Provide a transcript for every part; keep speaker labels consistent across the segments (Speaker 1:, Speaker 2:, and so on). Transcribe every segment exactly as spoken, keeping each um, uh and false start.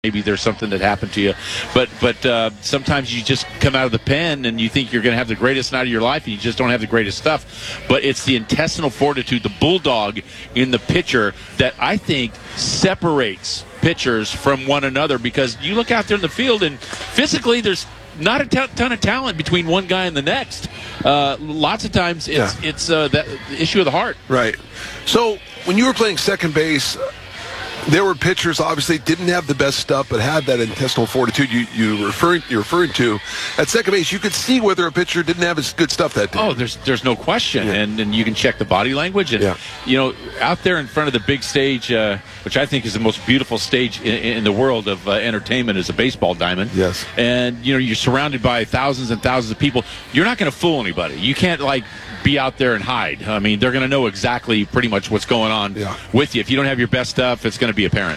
Speaker 1: maybe there's something that happened to you. But but uh, sometimes you just come out of the pen and you think you're going to have the greatest night of your life and you just don't have the greatest stuff. But it's the intestinal fortitude, the bulldog in the pitcher that I think separates pitchers from one another, because you look out there in the field and physically there's not a t- ton of talent between one guy and the next. Uh, lots of times it's, yeah. it's uh, that issue of the heart.
Speaker 2: Right. So when you were playing second base, there were pitchers obviously didn't have the best stuff, but had that intestinal fortitude you you referring you're referring to. At second base, you could see whether a pitcher didn't have his good stuff that day.
Speaker 1: Oh, there's there's no question,
Speaker 2: yeah.
Speaker 1: and and you can check the body language, and
Speaker 2: yeah.
Speaker 1: you know, out there in front of the big stage, uh, which I think is the most beautiful stage in, in the world of uh, entertainment, is a baseball diamond.
Speaker 2: Yes,
Speaker 1: and you know, you're surrounded by thousands and thousands of people. You're not going to fool anybody. You can't like be out there and hide. I mean, they're going to know exactly pretty much what's going on
Speaker 2: yeah.
Speaker 1: with you. If you don't have your best stuff, it's going to be apparent.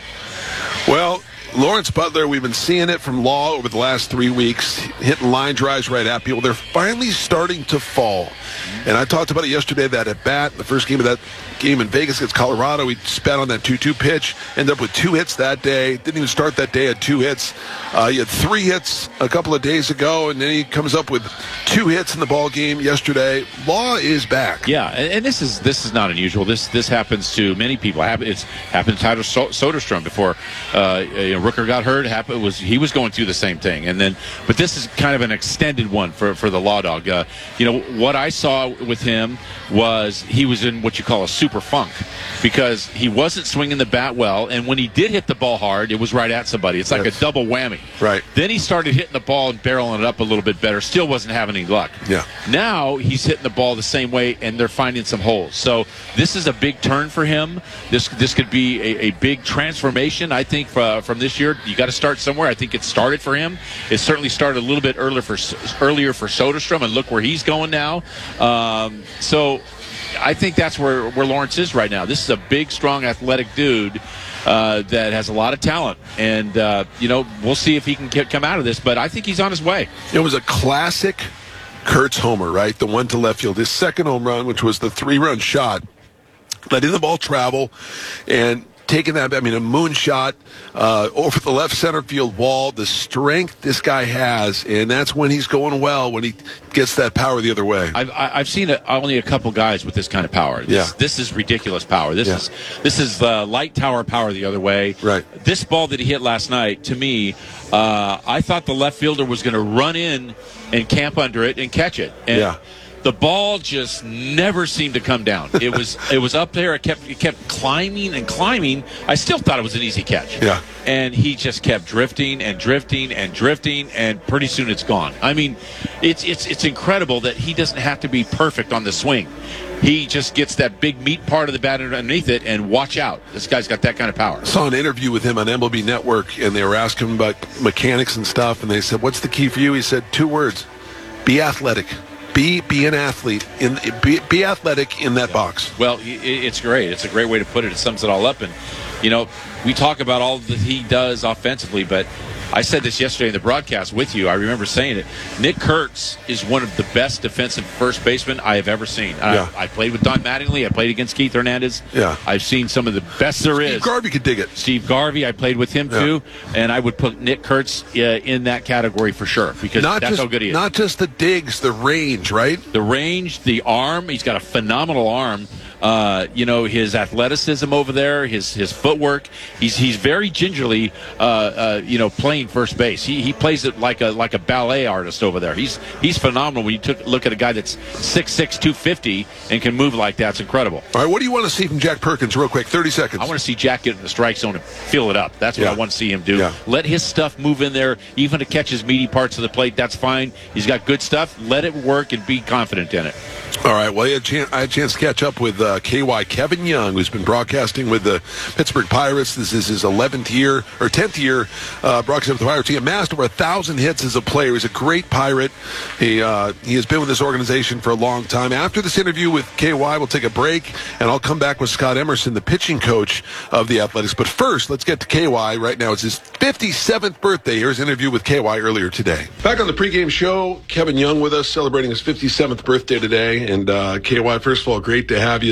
Speaker 2: Well, Lawrence Butler, we've been seeing it from Law over the last three weeks, hitting line drives right at people. They're finally starting to fall. And I talked about it yesterday, that at bat, the first game of that game in Vegas against Colorado, he spat on that two two pitch, ended up with two hits that day. Didn't even start that day, had two hits. Uh, he had three hits a couple of days ago, and then he comes up with two hits in the ball game yesterday. Law is back.
Speaker 1: Yeah, and, and this is this is not unusual. This this happens to many people. It's happened to Tyler Soderstrom before. Uh, you know, Rooker got hurt. Happened was he was going through the same thing, and then but this is kind of an extended one for for the Law Dog. Uh, you know what I saw with him was he was in what you call a super funk, because he wasn't swinging the bat well, and when he did hit the ball hard, it was right at somebody. It's like
Speaker 2: yes.
Speaker 1: a double whammy.
Speaker 2: Right.
Speaker 1: Then he started hitting the ball and barreling it up a little bit better. Still wasn't having any luck.
Speaker 2: Yeah.
Speaker 1: Now he's hitting the ball the same way, and they're finding some holes. So this is a big turn for him. This this could be a, a big transformation, I think, uh, from this year. You got to start somewhere. I think it started for him. It certainly started a little bit earlier for earlier for Soderstrom, and look where he's going now. Um, so I think that's where, where Lawrence is right now. This is a big, strong, athletic dude uh, that has a lot of talent. And, uh, you know, we'll see if he can get, come out of this. But I think he's on his way.
Speaker 2: It was a classic Kurtz homer, right? The one to left field. His second home run, which was the three-run shot, letting the ball travel and taking that, I mean, a moonshot uh, over the left center field wall, the strength this guy has, and that's when he's going well, when he gets that power the other way.
Speaker 1: I've, I've seen a, only a couple guys with this kind of power. This,
Speaker 2: yeah.
Speaker 1: this is ridiculous power. This
Speaker 2: yeah.
Speaker 1: is this is uh, light tower power the other way.
Speaker 2: Right.
Speaker 1: This ball that he hit last night, to me, uh, I thought the left fielder was going to run in and camp under it and catch it. And
Speaker 2: yeah.
Speaker 1: the ball just never seemed to come down. It was it was up there. It kept it kept climbing and climbing. I still thought it was an easy catch.
Speaker 2: Yeah.
Speaker 1: And he just kept drifting and drifting and drifting, and pretty soon it's gone. I mean, it's it's it's incredible that he doesn't have to be perfect on the swing. He just gets that big meat part of the bat underneath it, and watch out. This guy's got that kind of power.
Speaker 2: I saw an interview with him on M L B Network, and they were asking him about mechanics and stuff, and they said, "What's the key for you?" He said, two words: be athletic. Be be an athlete. In be, be athletic in that box.
Speaker 1: Well, it's great. It's a great way to put it. It sums it all up. And, you know, we talk about all that he does offensively, but I said this yesterday in the broadcast with you. I remember saying it. Nick Kurtz is one of the best defensive first basemen I have ever seen.
Speaker 2: Yeah.
Speaker 1: I, I played with Don Mattingly. I played against Keith Hernandez.
Speaker 2: Yeah.
Speaker 1: I've seen some of the best there
Speaker 2: Steve
Speaker 1: is.
Speaker 2: Steve Garvey could dig it.
Speaker 1: Steve Garvey, I played with him
Speaker 2: yeah.
Speaker 1: too, and I would put Nick Kurtz uh, in that category for sure, because
Speaker 2: not
Speaker 1: that's
Speaker 2: just,
Speaker 1: how good he is.
Speaker 2: Not just the digs, the range, right?
Speaker 1: The range, the arm. He's got a phenomenal arm. Uh, you know, his athleticism over there, his his footwork. He's he's very gingerly, uh, uh, you know, playing first base. He he plays it like a like a ballet artist over there. He's he's phenomenal. When you took, look at a guy that's six six, two fifty and can move like that, it's incredible.
Speaker 2: All right, what do you want to see from Jack Perkins, real quick? thirty seconds.
Speaker 1: I want to see Jack get in the strike zone and fill it up. That's what
Speaker 2: yeah.
Speaker 1: I want to see him do.
Speaker 2: Yeah.
Speaker 1: Let his stuff move in there, even to catch his meaty parts of the plate. That's fine. He's got good stuff. Let it work and be confident in it.
Speaker 2: All right, well, I had, chance, I had a chance to catch up with uh, K Y Kevin Young, who's been broadcasting with the Pittsburgh Pirates. This is his eleventh year, or tenth year, uh, broadcasting with the Pirates. He amassed over one thousand hits as a player. He's a great Pirate. He uh, he has been with this organization for a long time. After this interview with K Y, we'll take a break, and I'll come back with Scott Emerson, the pitching coach of the Athletics. But first, let's get to K Y. Right now, it's his fifty-seventh birthday. Here's an interview with K Y earlier today. Back on the pregame show, Kevin Young with us, celebrating his fifty-seventh birthday today. And uh, K Y, first of all, great to have you.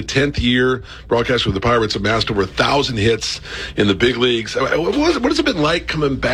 Speaker 2: the tenth year broadcaster with the Pirates, amassed over a thousand hits in the big leagues. What, was, what has it been like coming back?